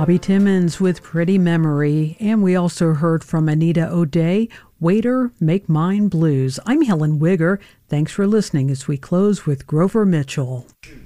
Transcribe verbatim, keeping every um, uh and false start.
Bobby Timmons with Pretty Memory, and we also heard from Anita O'Day, Waiter, Make Mine Blues. I'm Helen Wigger. Thanks for listening as we close with Grover Mitchell.